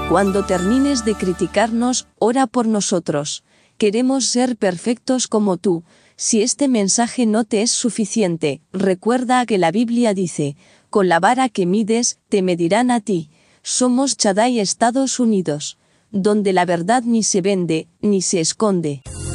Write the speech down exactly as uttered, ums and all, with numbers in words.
Cuando termines de criticarnos, ora por nosotros. Queremos ser perfectos como tú. Si este mensaje no te es suficiente, recuerda que la Biblia dice, con la vara que mides, te medirán a ti. Somos Shaddai Estados Unidos, donde la verdad ni se vende, ni se esconde.